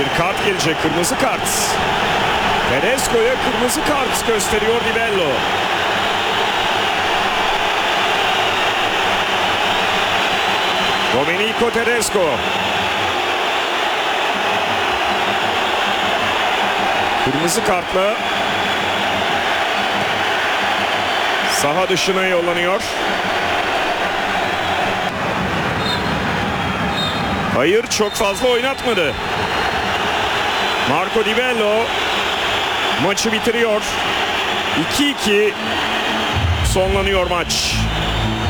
Bir kart gelecek, kırmızı kart. Tedesco'ya kırmızı kart gösteriyor Di Bello. Domenico Tedesco. Kırmızı kartla saha dışına yollanıyor. Hayır, çok fazla oynatmadı. Marco Di Bello maçı bitiriyor. 2-2 sonlanıyor maç.